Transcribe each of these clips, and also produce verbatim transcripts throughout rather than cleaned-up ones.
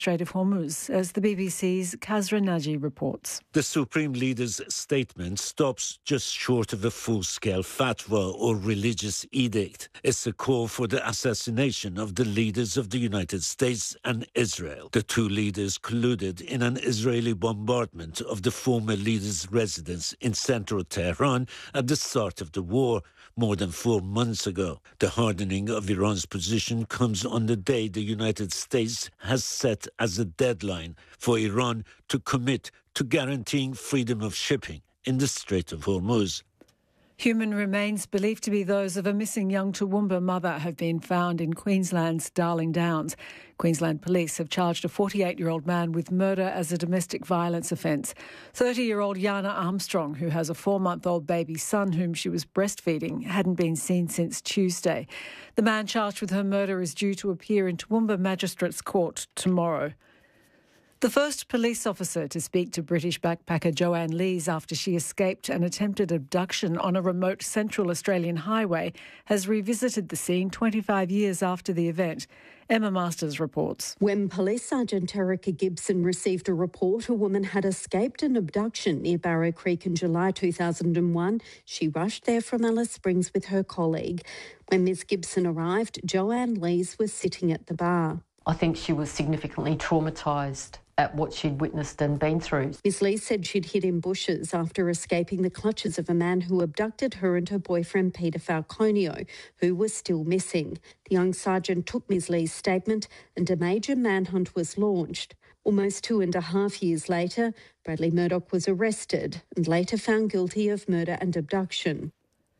Strait of Hormuz, as the B B C's Kazra Naji reports. The Supreme Leader's statement stops just short of a full-scale fatwa or religious edict. It's a call for the assassination of the leaders of the United States and Israel. The two leaders colluded in an Israeli bombardment of the former leader's residence in central Tehran at the start of the war, more than four months ago. The hardening of Iran's position comes on the day the United States has set as a deadline for Iran to commit to guaranteeing freedom of shipping in the Strait of Hormuz. Human remains believed to be those of a missing young Toowoomba mother have been found in Queensland's Darling Downs. Queensland police have charged a forty-eight-year-old man with murder as a domestic violence offence. thirty-year-old Yana Armstrong, who has a four-month-old baby son whom she was breastfeeding, hadn't been seen since Tuesday. The man charged with her murder is due to appear in Toowoomba Magistrates Court tomorrow. The first police officer to speak to British backpacker Joanne Lees after she escaped an attempted abduction on a remote Central Australian highway has revisited the scene twenty-five years after the event. Emma Masters reports. When Police Sergeant Erica Gibson received a report a woman had escaped an abduction near Barrow Creek in July two thousand one, she rushed there from Alice Springs with her colleague. When Miss Gibson arrived, Joanne Lees was sitting at the bar. I think she was significantly traumatised at what she'd witnessed and been through. Miss Lee said she'd hid in bushes after escaping the clutches of a man who abducted her and her boyfriend Peter Falconio, who was still missing. The young sergeant took Miss Lee's statement and a major manhunt was launched. Almost two and a half years later, Bradley Murdoch was arrested and later found guilty of murder and abduction.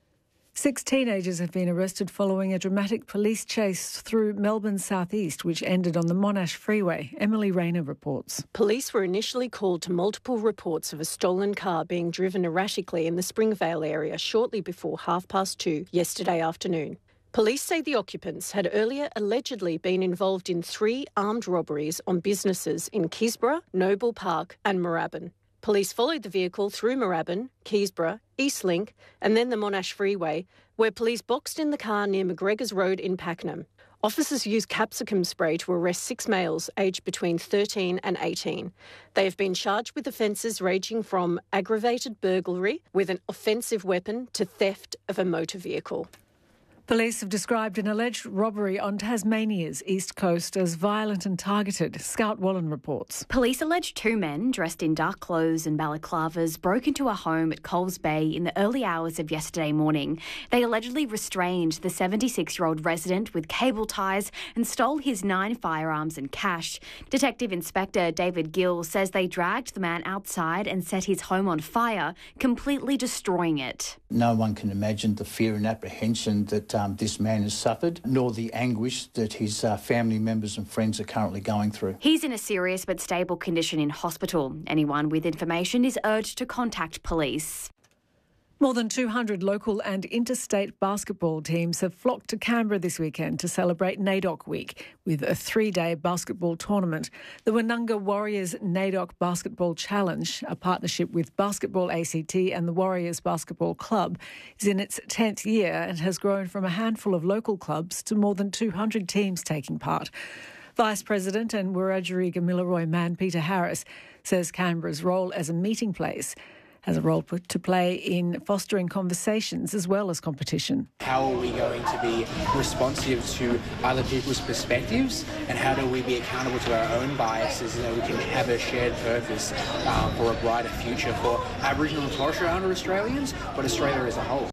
Six teenagers have been arrested following a dramatic police chase through Melbourne's southeast, which ended on the Monash Freeway. Emily Rayner reports. Police were initially called to multiple reports of a stolen car being driven erratically in the Springvale area shortly before half past two yesterday afternoon. Police say the occupants had earlier allegedly been involved in three armed robberies on businesses in Keysborough, Noble Park and Moorabbin. Police followed the vehicle through Moorabbin, Keysborough, Eastlink and then the Monash Freeway, where police boxed in the car near McGregor's Road in Pakenham. Officers used capsicum spray to arrest six males aged between thirteen and eighteen. They have been charged with offences ranging from aggravated burglary with an offensive weapon to theft of a motor vehicle. Police have described an alleged robbery on Tasmania's east coast as violent and targeted. Scout Wallen reports. Police allege two men dressed in dark clothes and balaclavas broke into a home at Coles Bay in the early hours of yesterday morning. They allegedly restrained the seventy-six-year-old resident with cable ties and stole his nine firearms and cash. Detective Inspector David Gill says they dragged the man outside and set his home on fire, completely destroying it. No one can imagine the fear and apprehension that um, this man has suffered, nor the anguish that his uh, family members and friends are currently going through. He's in a serious but stable condition in hospital. Anyone with information is urged to contact police. More than two hundred local and interstate basketball teams have flocked to Canberra this weekend to celebrate NAIDOC Week with a three-day basketball tournament. The Woononga Warriors NAIDOC Basketball Challenge, a partnership with Basketball A C T and the Warriors Basketball Club, is in its tenth year and has grown from a handful of local clubs to more than two hundred teams taking part. Vice President and Wiradjuri Gamilaroi man Peter Harris says Canberra's role as a meeting place has a role to play in fostering conversations as well as competition. How are we going to be responsive to other people's perspectives, and how do we be accountable to our own biases so that we can have a shared purpose um, for a brighter future for Aboriginal and Torres Strait Islander Australians, but Australia as a whole.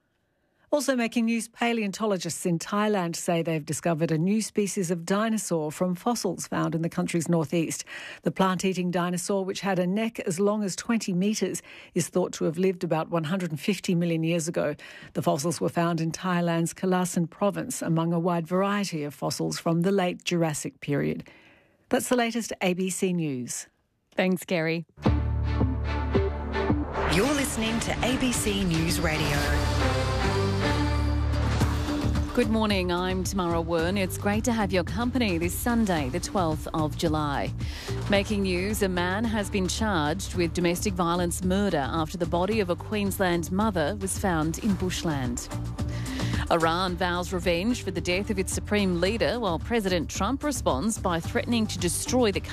Also making news, paleontologists in Thailand say they've discovered a new species of dinosaur from fossils found in the country's northeast. The plant-eating dinosaur, which had a neck as long as twenty metres, is thought to have lived about one hundred fifty million years ago. The fossils were found in Thailand's Kalasan province, among a wide variety of fossils from the late Jurassic period. That's the latest A B C News. Thanks, Gary. You're listening to A B C News Radio. Good morning, I'm Tamara Wern. It's great to have your company this Sunday, the twelfth of July. Making news, a man has been charged with domestic violence murder after the body of a Queensland mother was found in bushland. Iran vows revenge for the death of its supreme leader, while President Trump responds by threatening to destroy the